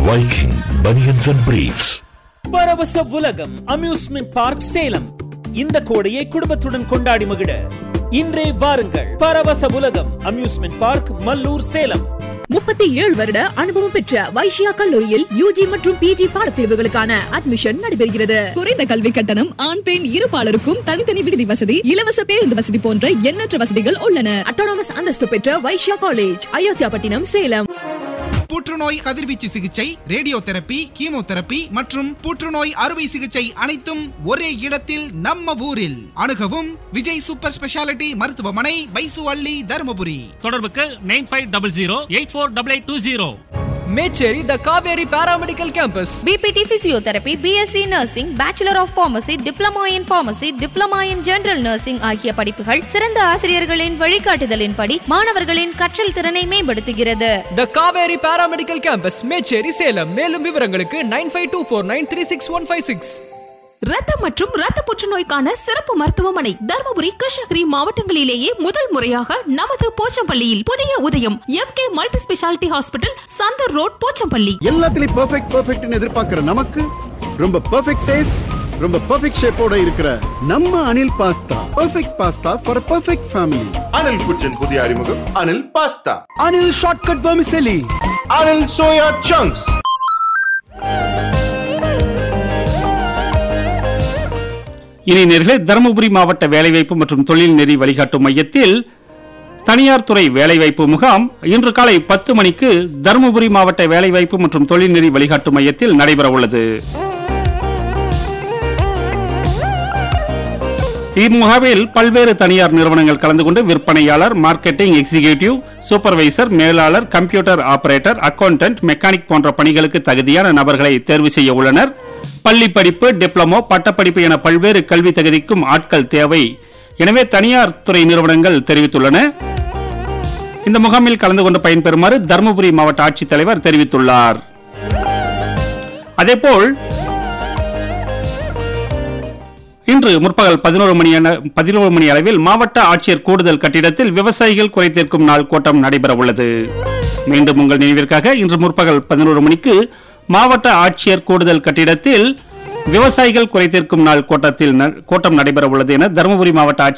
Viking Bunions and Briefs. பரவச உலகம் amusement park Salem. இந்த கோடையை குடும்பத்துடன் கொண்டாடி மகிழ இன்றே வாருங்கள். பரவச உலகம் அம்யூஸ்மெண்ட் பார்க், மல்லூர், சேலம். 37 வருட அனுபவம் பெற்ற வைஷ்யா கல்லூரியில் UG மற்றும் PG பாடப்பிரிவுகளுக்கான அட்மிஷன் நடைபெறுகிறது. குறைந்த கல்வி கட்டணம், ஆண் பெண் இருபாலருக்கும் தனித்தனி விடுதி வசதி, இலவச பேருந்து வசதி போன்ற எண்ணற்ற வசதிகள் உள்ளன. அட்டானமஸ் அந்தஸ்து பெற்ற வைஷ்யா காலேஜ், அயோத்தியாபட்டினம், சேலம். புற்றுநோய் கதிர்வீச்சு சிகிச்சை, ரேடியோ தெரப்பி, கீமோதெரப்பி மற்றும் புற்றுநோய் அறுவை சிகிச்சை அனைத்தும் ஒரே இடத்தில் நம்ம ஊரில். அணுகவும் விஜய் சூப்பர் ஸ்பெஷாலிட்டி மருத்துவமனை, பைசுவள்ளி, தருமபுரி. தொடர்புக்கு 9500848820. மேச்சேரி த Kaveri paramedical campus. BPT Physiotherapy, BSc Nursing, Bachelor of Pharmacy, Diploma in Pharmacy, Diploma in General Nursing ஆகிய படிப்புகள் சிறந்த ஆசிரியர்களின் வழிகாட்டுதலின்படி மாணவர்களின் கற்றல் திறனை மேம்படுத்துகிறது. த காவேரி பாராமெடிக்கல் கேம்பஸ், மேச்சேரி, சேலம். மேலும் விவரங்களுக்கு 9524936156. ரத்தம் மற்றும் ரத்த புற்றுநோய்க்கான சிறப்பு மருத்துவமனை தர்மபுரி, கிருஷ்ணகிரி மாவட்டங்களிலேயே முதல் முறையாக நமது போச்சம்பள்ளியில் புதிய உதயம் MK multi speciality hospital, Santoor road, Pochampalli. எல்லாத்துலயும் பெர்ஃபெக்ட் எதிர்பார்க்கிற நமக்கு ரொம்ப பெர்ஃபெக்ட் டேஸ்ட், ரொம்ப பெர்ஃபெக்ட் ஷேப்போட இருக்கிற நம்ம Anil pasta. Perfect pasta for perfect family. Anil குச்சின் புதிய அறிமுகம் Anil pasta. Anil shortcut vermicelli. Anil soya chunks. இனி நேர்களே, தருமபுரி மாவட்ட வேலைவாய்ப்பு மற்றும் தொழில் நெறி வழிகாட்டும் மையத்தில் தனியார் துறை வேலைவாய்ப்பு முகாம் இன்று காலை 10 மணிக்கு தருமபுரி மாவட்ட வேலைவாய்ப்பு மற்றும் தொழில் நெறி வழிகாட்டும் மையத்தில் நடைபெற உள்ளது. இம்முகாமில் பல்வேறு தனியார் நிறுவனங்கள் கலந்து கொண்டு விற்பனையாளர், மார்க்கெட்டிங் எக்ஸிகியூட்டிவ், சூப்பர்வைசர், மேலாளர், கம்ப்யூட்டர் ஆபரேட்டர், அக்கவுண்டன்ட், மெக்கானிக் போன்ற பணிகளுக்கு தகுதியான நபர்களை தேர்வு செய்ய உள்ளனர். பள்ளி படிப்பு, டிப்ளமோ, பட்டப்படிப்பு என பல்வேறு கல்வி தகுதிக்கும் ஆட்கள் தேவை. எனவே தனியார் துறை நிறுவனங்கள் தெரிவித்துள்ளன. இந்த முகாமில் கலந்து கொண்டு பயன்பெறுமாறு தருமபுரி மாவட்ட ஆட்சித்தலைவர் தெரிவித்துள்ளார். அதேபோல் இன்று முற்பகல் 11 மணி அளவில் மாவட்ட ஆட்சியர் கூடுதல் கட்டிடத்தில் விவசாயிகள் குறை தீர்க்கும் நாள் கூட்டம் நடைபெற உள்ளது. மீண்டும் உங்கள் நினைவிற்காக இன்று முற்பகல் 11 மணிக்கு மாவட்ட ஆட்சியர் கூடுதல் கட்டிடத்தில் விவசாயிகள் குறை தீர்க்கும் நாள் கூட்டம் நடைபெற உள்ளது என தருமபுரி மாவட்ட